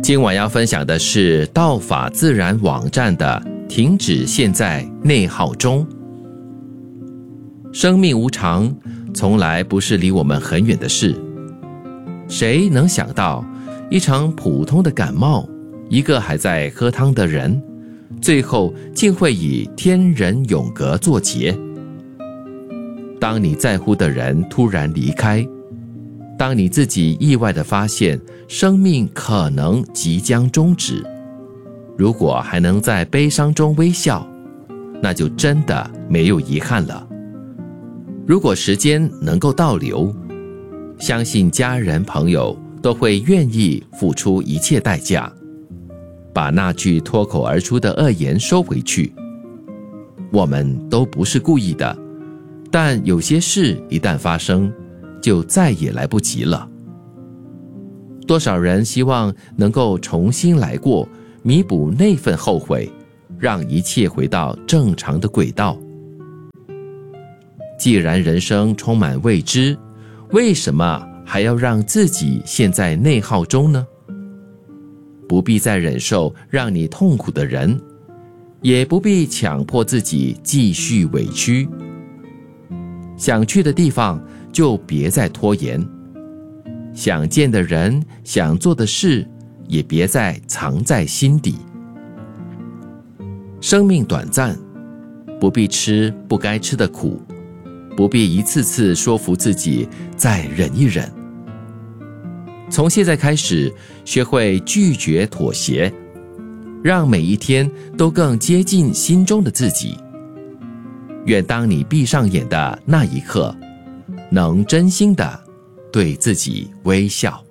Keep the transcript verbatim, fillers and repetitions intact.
今晚要分享的是道法自然网站的停止现在内耗中。生命无常，从来不是离我们很远的事。谁能想到，一场普通的感冒，一个还在喝汤的人，最后竟会以天人永隔作结。当你在乎的人突然离开，当你自己意外地发现生命可能即将终止，如果还能在悲伤中微笑，那就真的没有遗憾了。如果时间能够倒流，相信家人朋友都会愿意付出一切代价，把那句脱口而出的恶言收回去。我们都不是故意的，但有些事一旦发生，就再也来不及了。多少人希望能够重新来过，弥补那份后悔，让一切回到正常的轨道。既然人生充满未知，为什么还要让自己陷在内耗中呢？不必再忍受让你痛苦的人，也不必强迫自己继续委屈。想去的地方就别再拖延，想见的人，想做的事，也别再藏在心底。生命短暂，不必吃不该吃的苦，不必一次次说服自己再忍一忍。从现在开始，学会拒绝妥协，让每一天都更接近心中的自己。愿当你闭上眼的那一刻，能真心地对自己微笑。